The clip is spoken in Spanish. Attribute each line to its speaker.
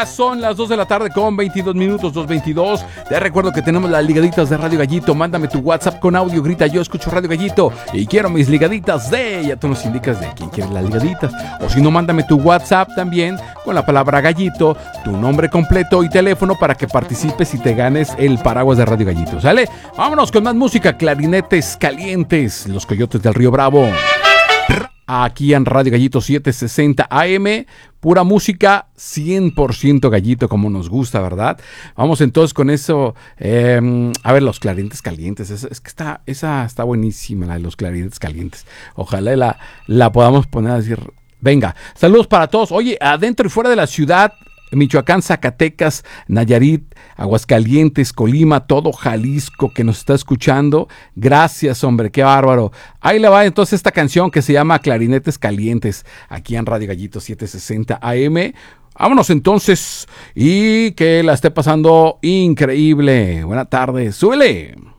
Speaker 1: Ya son las 2 de la tarde con 22 minutos, 2:22. Te recuerdo que tenemos las ligaditas de Radio Gallito. Mándame tu WhatsApp con audio, grita yo escucho Radio Gallito y quiero mis ligaditas de... Ya tú nos indicas de quién quieres las ligaditas. O si no, mándame tu WhatsApp también con la palabra Gallito, tu nombre completo y teléfono para que participes y te ganes el paraguas de Radio Gallito, ¿sale? Vámonos con más música, clarinetes calientes, los Coyotes del Río Bravo. Aquí en Radio Gallito 760 AM, pura música 100% Gallito, como nos gusta, ¿verdad? Vamos entonces con eso. A ver, los clarinetes calientes. Es que esa está buenísima, la de los clarinetes calientes. Ojalá la podamos poner a decir. Venga, saludos para todos. Oye, adentro y fuera de la ciudad, Michoacán, Zacatecas, Nayarit, Aguascalientes, Colima, todo Jalisco que nos está escuchando. Gracias, hombre, qué bárbaro. Ahí le va entonces esta canción que se llama Clarinetes Calientes, aquí en Radio Gallito 760 AM. Vámonos entonces y que la esté pasando increíble. Buena tarde, súbele.